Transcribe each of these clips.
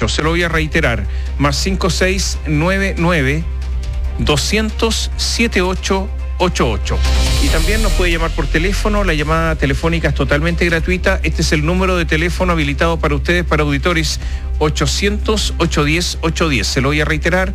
88. Se lo voy a reiterar, más 5699 200 7888. Y también nos puede llamar por teléfono. La llamada telefónica es totalmente gratuita. Este es el número de teléfono habilitado para ustedes, para auditores, 800-810-810. Se lo voy a reiterar,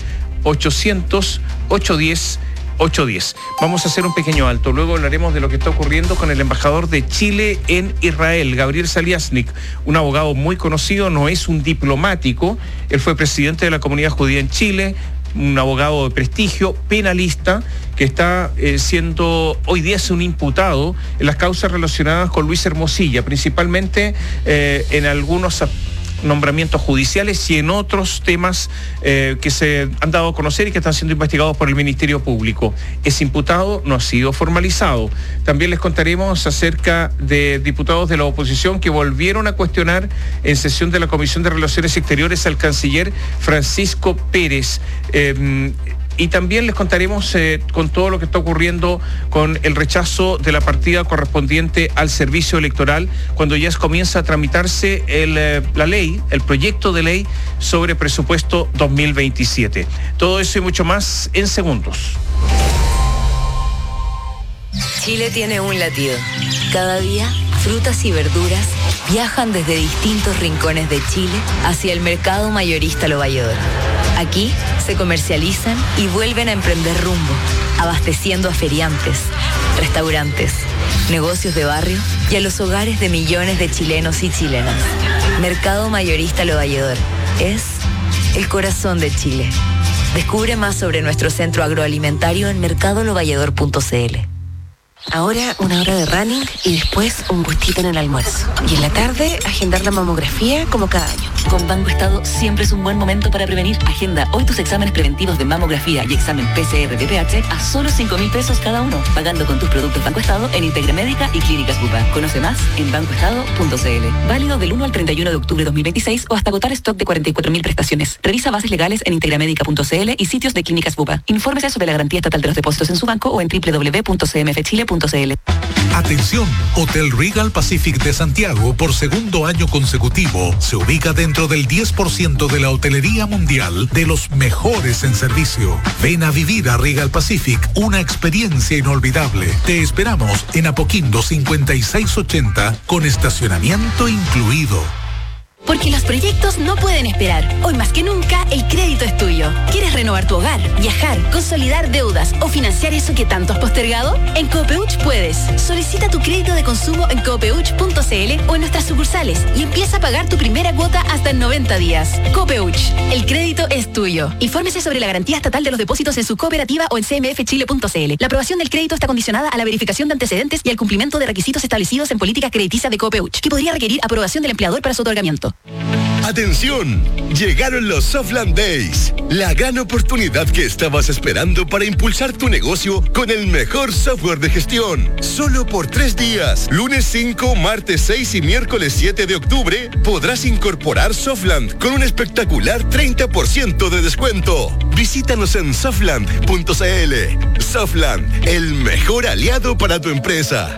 800-810-810. Vamos a hacer un pequeño alto. Luego hablaremos de lo que está ocurriendo con el embajador de Chile en Israel, Gabriel Saliasnik, un abogado muy conocido, no es un diplomático. Él fue presidente de la comunidad judía en Chile, un abogado de prestigio, penalista, que está siendo hoy día es un imputado en las causas relacionadas con Luis Hermosilla, principalmente en algunos nombramientos judiciales y en otros temas que se han dado a conocer y que están siendo investigados por el Ministerio Público. Ese imputado no ha sido formalizado. También les contaremos acerca de diputados de la oposición que volvieron a cuestionar en sesión de la Comisión de Relaciones Exteriores al canciller Francisco Pérez. Y también les contaremos con todo lo que está ocurriendo con el rechazo de la partida correspondiente al servicio electoral, cuando ya comienza a tramitarse la ley, el proyecto de ley sobre presupuesto 2027. Todo eso y mucho más en segundos. Chile tiene un latido. Cada día, frutas y verduras viajan desde distintos rincones de Chile hacia el mercado mayorista Lo Valledor. Aquí se comercializan y vuelven a emprender rumbo, abasteciendo a feriantes, restaurantes, negocios de barrio y a los hogares de millones de chilenos y chilenas. Mercado Mayorista Lo Valledor es el corazón de Chile. Descubre más sobre nuestro centro agroalimentario en mercadolovalledor.cl. Ahora una hora de running y después un gustito en el almuerzo. Y en la tarde, agendar la mamografía como cada año. Con Banco Estado siempre es un buen momento para prevenir. Agenda hoy tus exámenes preventivos de mamografía y examen PCR de pH a solo 5.000 pesos cada uno, pagando con tus productos Banco Estado en Integramédica y Clínicas Bupa. Conoce más en bancoestado.cl. Válido del 1 al 31 de octubre de 2026 o hasta agotar stock de 44.000 prestaciones. Revisa bases legales en integramédica.cl y sitios de Clínicas Bupa. Infórmese sobre la garantía estatal de los depósitos en su banco o en www.cmfchile.cl. Atención, Hotel Regal Pacific de Santiago, por segundo año consecutivo, se ubica dentro del 10% de la hotelería mundial de los mejores en servicio. Ven a vivir a Regal Pacific una experiencia inolvidable. Te esperamos en Apoquindo 5680 con estacionamiento incluido. Porque los proyectos no pueden esperar. Hoy más que nunca, el crédito es tuyo. ¿Quieres renovar tu hogar, viajar, consolidar deudas o financiar eso que tanto has postergado? En Copeuch puedes. Solicita tu crédito de consumo en copeuch.cl o en nuestras sucursales y empieza a pagar tu primera cuota hasta en 90 días. Copeuch, el crédito es tuyo. Infórmese sobre la garantía estatal de los depósitos en su cooperativa o en cmfchile.cl. La aprobación del crédito está condicionada a la verificación de antecedentes y al cumplimiento de requisitos establecidos en política crediticia de Copeuch, que podría requerir aprobación del empleador para su otorgamiento. ¡Atención! Llegaron los Softland Days, la gran oportunidad que estabas esperando para impulsar tu negocio con el mejor software de gestión. Solo por 3 días, lunes 5, martes 6 y miércoles 7 de octubre, podrás incorporar Softland con un espectacular 30% de descuento. Visítanos en softland.cl. Softland, el mejor aliado para tu empresa.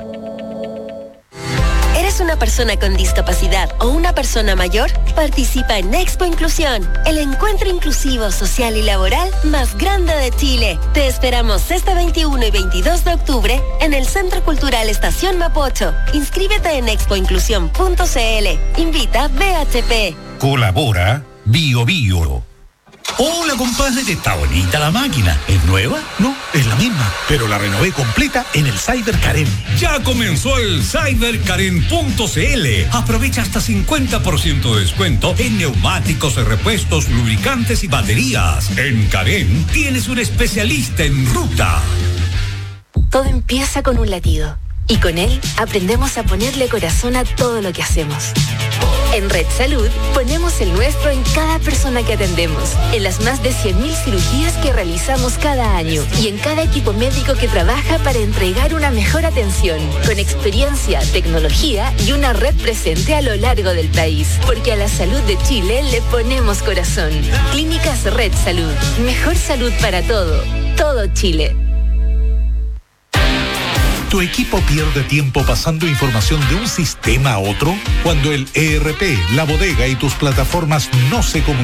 ¿Eres una persona con discapacidad o una persona mayor? Participa en Expo Inclusión, el encuentro inclusivo, social y laboral más grande de Chile. Te esperamos este 21 y 22 de octubre en el Centro Cultural Estación Mapocho. Inscríbete en expoinclusión.cl. Invita BHP. Colabora Bio Bio. Hola, compadre, está bonita la máquina. ¿Es nueva? No, es la misma, pero la renové completa en el Cyber Karen. Ya comenzó el cyberkaren.cl. Aprovecha hasta 50% de descuento en neumáticos, repuestos, lubricantes y baterías. En Karen tienes un especialista en ruta. Todo empieza con un latido. Y con él aprendemos a ponerle corazón a todo lo que hacemos. En Red Salud ponemos el nuestro en cada persona que atendemos, en las más de 100.000 cirugías que realizamos cada año y en cada equipo médico que trabaja para entregar una mejor atención, con experiencia, tecnología y una red presente a lo largo del país. Porque a la salud de Chile le ponemos corazón. Clínicas Red Salud. Mejor salud para todo. Todo Chile. ¿Tu equipo pierde tiempo pasando información de un sistema a otro? Cuando el ERP, la bodega y tus plataformas no se comunican